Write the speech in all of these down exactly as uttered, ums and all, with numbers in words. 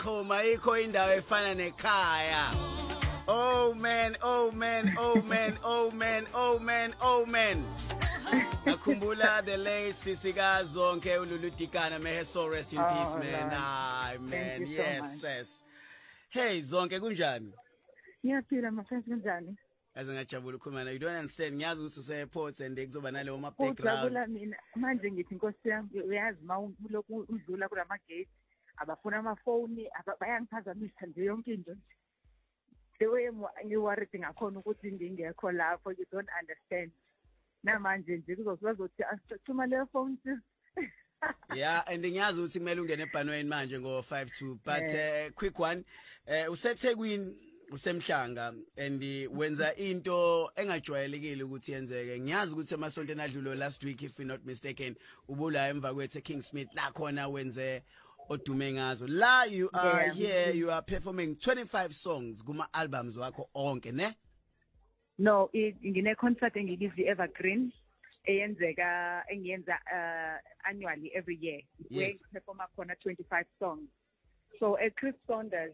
Xhuma ayikho indawo efana nekhaya. Oh man, oh man, oh man, oh man, oh man, oh man. Akhumbula the late Sisika Zonke Ululutikana, may her soul rest in Oh, peace, man. Lord. Ah, Thank man, you so yes, much. yes. Hey, Zonke kunjani? Ngiyaphila mafethu kanjani? Aze ngajabula ukukhuluma. You don't understand. Ngiyazi ukuthi use airport and kuzoba naleyo ma background. Ujabula mina manje ngithi Nkosi yami uyazi mawulokhu udlula kulama gate abafuna amafoni bayangiphazamisa nje yonke into nje. The way ngiworried ngakhona ukuthi ngingekho lapho you don't understand. Namanje nje kuzokuthi asithuma le phone sis. Yeah, and ngiyazi ukuthi kumele ungene ebhanweni manje ngo five two but yeah. uh, quick one uh, useThekwini usemhlanga and wenza into engajwayelekile ukuthi yenzeke. Ngiyazi ukuthi emasontweni adlulo last week if we not mistaken ubula emva kwethe King Smith la khona wenze odume ngazo la you are yeah. Here you are performing twenty-five songs kuma albums wakho onke ne? No, ngine concert engiyizi Evergreen eyenzeka engiyenza uh, annually every year. Yes. We perform khona twenty-five songs. So at Chris Saunders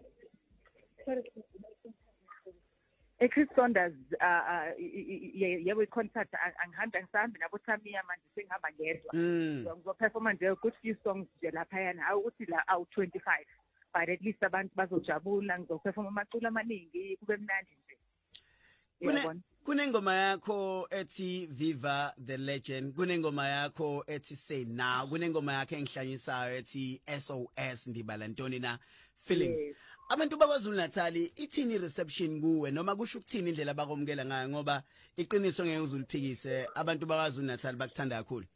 at Chris Saunders uh yeah we concert angihamba ngisambi nabo Tamiya manje sengihamba ngedwa. So ngo perform nje good few songs nje lapha yana awukuthi la awu twenty-five but at least abantu bazojabula ngizo perform amaculo amaningi kube mnandi nje. Kune kunengoma yakho ethi Viva the Legend, kunengoma yakho ethi Say Now, kunengoma yakho engihlanyisayo ethi S O S ndibala ntoni na feelings. Yes. Abantu bakwaZulu Natal ithini reception kuwe noma kusho ukuthini indlela bakomkela ngayo ngoba iqiniso ngeke uzuliphikise abantu bakwaZulu Natal bakuthanda kakhulu.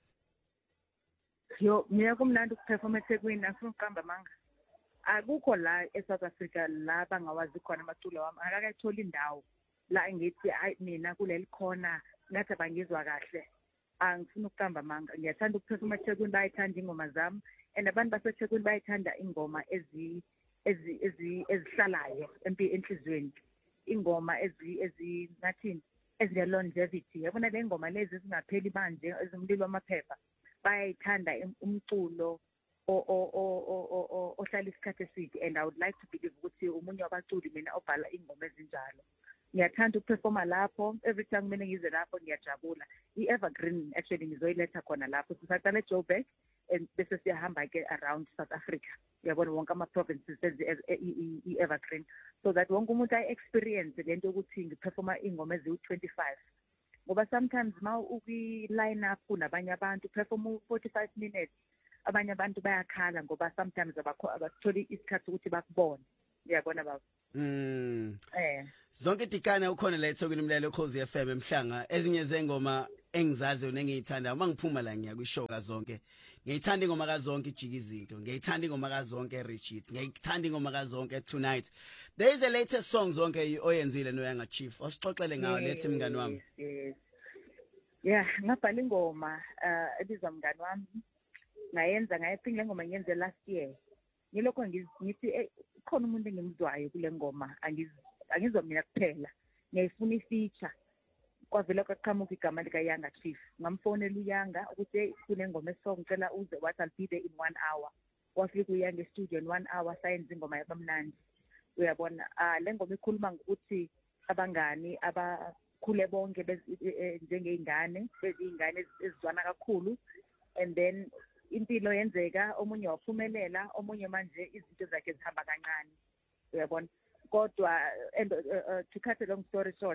Yo mina kumnandi ukuperform eThekwini afuna uqamba manga. Akukho la eSouth Africa la bangawazi khona amaculo wami akakayithola indawo. La ngithi mina kuleli khona ngathi bangizwa kahle angifuna ukuqamba manga ngiyathanda ukuphefuma eThekwini bayithanda ingoma zami and abantu baseThekwini bayithanda ingoma ezi ezi ezihlalayo enhlizweni ingoma ezi ezi ngathini ezine longevity yabona le ngoma lezi ezingapheli manje ezimlilo amaphepha bayayithanda umculo o o o ohlala isikhathi eside and I would like to believe ukuthi umunye wabaculi mina obhala ingoma ezinjalo. Ngiyathanda ukuperforma lapho every time mina ngize lapho ngiyajabula. I-Evergreen actually ngizoyiletha khona lapho sisaqala eJoburg and bese siyahamba ke around South Africa. Uyabona wonke ama provinces i-Evergreen so that wonke umuntu ay experience lento ukuthi ngiperforma ingoma ezi twenty-five. Ngoba sometimes ma uki line up kunabanye abantu perform forty-five minutes abanye abantu bayakhala ngoba sometimes abakho abatholi isikhathi ukuthi bakubone. Uyabona baba. Mm. Eh. Zonke dikana ukhona la eThekwini Mlelo Khosi F M emhlanga ezinye zengoma engizazi nengiyithanda uma ngiphuma la ngiya kwishow kaZonke ngiyithanda ingoma kaZonke ijika izinto ngiyithanda ingoma kaZonke Richard ngiyithanda ingoma kaZonke Tonight. There is a latest song Zonke oyenzile noyanga Chief osixoxele ngawo lethi mngani wami. Yes. Yeah ngabhala ingoma uh ebizwa mngani wami ngayenza ngayiphinga ingoma ngiyenze last year. Ngilokho ngithi khona umuntu engimzwayo kule ngoma angizwa mina kuphela ngiyifuna ifeature kwavela kwaqhamuka igama lika Yanga Chief ngamfonela uYanga ukuthi kunengoma esong ngicela uze wathi I'll be there in one hour wafika uYanga e-studio in one hour sayenza ingoma yabamnandi uyabona ah le ngoma ikhuluma ngokuthi abangani abakhule bonke njengeingane bezingane ezizwana kakhulu and then impilo yenzeka omunye waphumelela omunye manje izinto zakhe zihamba kancane uyabona kodwa and uh, to cut a long story short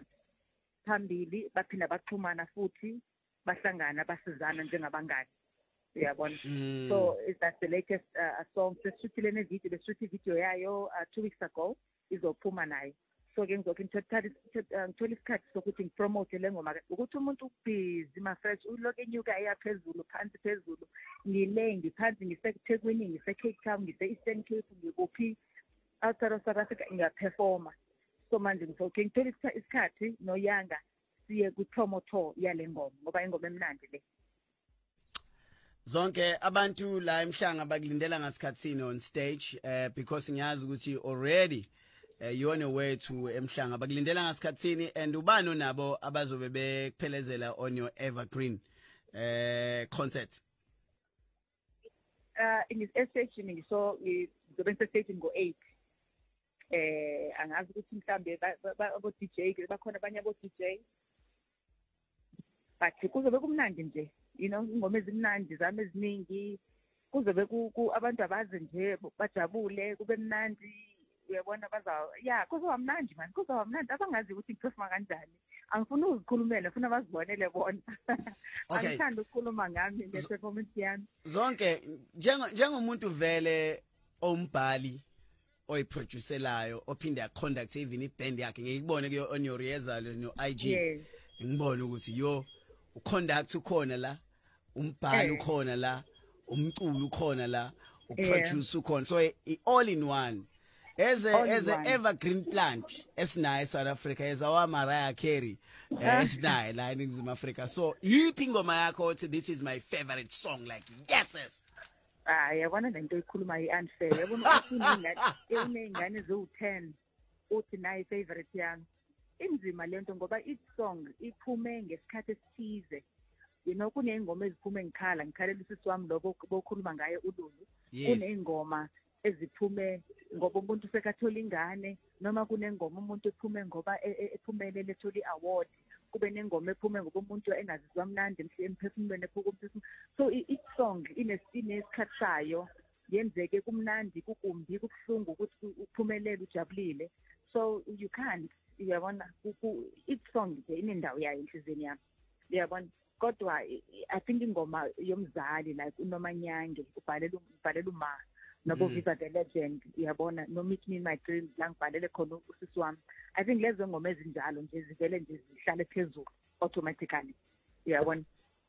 phambili baphinda baxhumana futhi bahlangana basizana njengabangani uyabona. Mm. So is that the latest uh, song seshuthile ne video the shoot video yayo uh, two weeks ago izophuma nayo so ke ngizoke ngithola isikhathi sokuthi ngipromote le ngoma ukuthi umuntu ubusy ma fresh uloke enyuka eyaphezulu phansi phezulu ngile ngiphansi ngiseThekwini ngise Cape Town ngise Eastern Cape ngikuphi outside of South Africa ngiyaperforma so manje ngizoke ngithola isikhathi noYanga siye ku promo tour yale ngoma ngoba ingoma emnandi le. Zonke abantu la emhlanga bakulindela ngasikhatsini on stage uh, because ngiyazi ukuthi already uh, you on your way to emhlanga bakulindela ngasikhatsini and ubani nabo abazobe bekuphelezela on your Evergreen uh, concert. Uh in this station ngiso ngizobe station go eight eh angazi ukuthi mhlambe abo D J bakhona abanye abo D J but kuzobe kumnandi nje you know ingoma ezimnandi zami eziningi kuzobe abantu abazi nje bajabule kube mnandi uyabona baza yeah kuzoba mnandi man kuzoba mnandi abangazi ukuthi ngiphefuma kanjani angifuni ukuzikhulumela ufuna bazibonele bona angithanda ukukhuluma ngami nge-performance yami zonke njengomuntu vele ombhali oyiproducelayo ophinde aconduct even iband yakhe ngikubone kuyo on your rehearsals no I G ngibone ukuthi yo uconduct ukhona la umbhali ukhona la umculo ukhona la uproduce ukhona so all in one as a as a evergreen plant esinayo South Africa as our Mariah Carey esinayo la eNingizimu Afrika so yiphi ingoma yakho uthi this is my favorite song like yes yes ah yabona lento ikhuluma i-unfair yabona ukuthi unengane eziwu ten uthi nayi favorite yami inzima lento ngoba each song iphume ngesikhathi esithize you know kunengoma eziphume ngikhala ngikhalela usisi wami lo bokhuluma ngaye uLulu kunengoma eziphume ngoba umuntu sekathola ingane noma kunengoma umuntu ephume ngoba ephumelele etholi award kube nengoma ephume ngoba umuntu engazizwa mnandi emphefumulweni ephukumphefumulo so each song inesikhathi sayo yenzeke kumnandi kukumbi kubuhlungu ukuthi uphumelele ujabulile so you can't uyabona each song nje inendawo yayo enhlizweni yami uyabona kodwa I think ingoma yomzali like uNomanyange ubhalela ubhalela uma nabo Viva the Legend uyabona no Meet Me in My Dreams la ngibhalele khona usisi wami I think lezo ngoma ezinjalo nje zivele nje zihlale phezulu automatically uyabona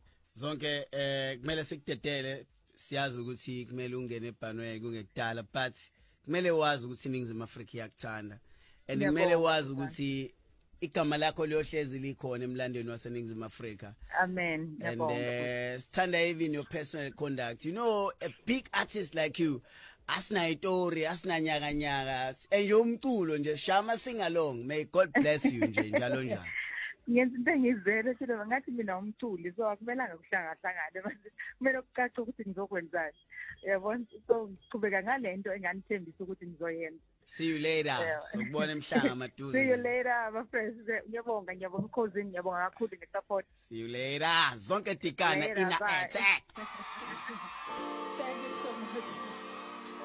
zonke eh kumele sikudedele siyazi ukuthi kumele ungene ebhanweni kungekudala but kumele wazi ukuthi iNingizimu Afrika iyakuthanda and kumele wazi ukuthi igama lakho liyohlezi likhona emlandweni waseNingizimu Afrika amen and uh, sithanda even your personal conduct you know a big artist like you asina itori asina nyaka nyaka enje umculo nje shama sing along may God bless you nje njalo njalo ngenza into engizele phela ngathi mina umculi so akumelanga kuhlangahlangane manje kumele ukucaca ukuthi ngizokwenzani yabona so ngiqhubeka ngalento enganithembisa ukuthi ngizoyenza see you later sokubona emhlanga maduze see you later my friends ngiyabonga ngiyabonga ukhosini ngiyabonga kakhulu ngesupport see you later zonke dikana ina attack thank you so much